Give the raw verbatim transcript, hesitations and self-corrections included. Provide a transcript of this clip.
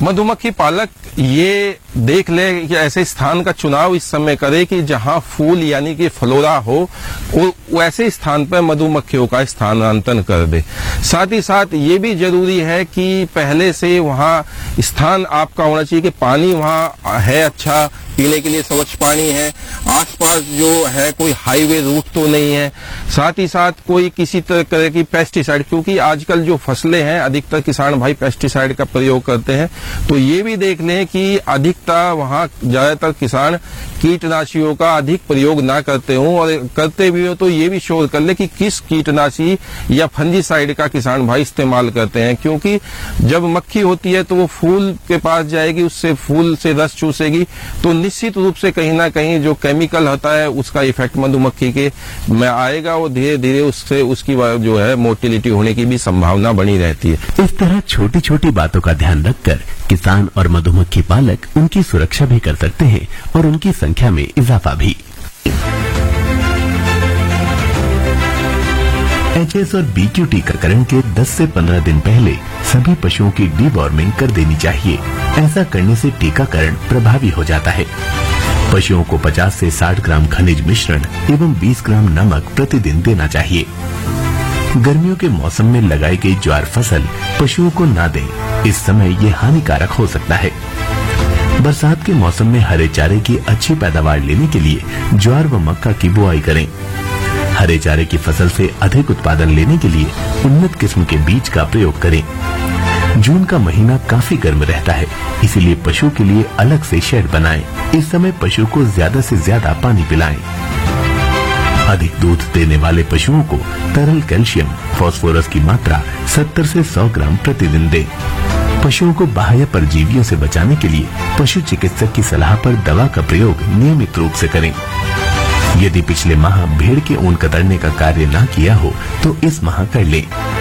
मधुमक्खी पालक ये देख ले कि ऐसे स्थान का चुनाव इस समय करे कि जहां फूल यानी कि फ्लोरा हो, वो ऐसे स्थान पर मधुमक्खियों का स्थानांतरण कर दे। साथ ही साथ ये भी जरूरी है कि पहले से वहां स्थान आपका होना चाहिए कि पानी वहां है, अच्छा पीने के लिए स्वच्छ पानी है, आसपास जो है कोई हाईवे रूट तो नहीं है, साथ ही साथ कोई किसी तरह की पेस्टिसाइड, क्योंकि आजकल जो फसलें हैं अधिकतर किसान भाई पेस्टिसाइड का प्रयोग करते हैं, तो ये भी देख लें कि अधिकता वहां ज्यादातर किसान कीटनाशियों का अधिक प्रयोग ना करते हों, और करते भी हो तो ये भी शोध कर ले कि किस कीटनाशी या फंजीसाइड का किसान भाई इस्तेमाल करते हैं, क्योंकि जब मक्खी होती है तो वो फूल के पास जाएगी, उससे फूल से रस चूसेगी, तो निश्चित रूप से कहीं ना कहीं जो केमिकल होता है उसका इफेक्ट मधुमक्खी के में आएगा, वो धीरे धीरे उससे उसकी जो है मोर्टिलिटी होने की भी संभावना बनी रहती है। इस तरह छोटी छोटी बातों का ध्यान रखकर किसान और मधुमक्खी पालक उनकी सुरक्षा भी कर सकते हैं और उनकी संख्या में इजाफा भी। एच एस और बी क्यू टीकाकरण के दस से पंद्रह दिन पहले सभी पशुओं की डीवॉर्मिंग कर देनी चाहिए। ऐसा करने से टीकाकरण प्रभावी हो जाता है। पशुओं को पचास से साठ ग्राम खनिज मिश्रण एवं बीस ग्राम नमक प्रतिदिन देना चाहिए। गर्मियों के मौसम में लगाई गई ज्वार फसल पशुओं को न दें, इस समय ये हानिकारक हो सकता है। बरसात के मौसम में हरे चारे की अच्छी पैदावार लेने के लिए ज्वार व मक्का की बुआई करें। हरे चारे की फसल से अधिक उत्पादन लेने के लिए उन्नत किस्म के बीज का प्रयोग करें। जून का महीना काफी गर्म रहता है, इसीलिए पशु के लिए अलग से शेड बनाएं। इस समय पशु को ज्यादा से ज्यादा पानी पिलाएं। अधिक दूध देने वाले पशुओं को तरल कैल्शियम, फास्फोरस की मात्रा सत्तर से सौ ग्राम प्रतिदिन दें। पशुओं को बाह्य परजीवियों से बचाने के लिए पशु चिकित्सक की सलाह पर दवा का प्रयोग नियमित रूप से करें। यदि पिछले माह भेड़ के ऊन कतरने का कार्य न किया हो तो इस माह कर लें।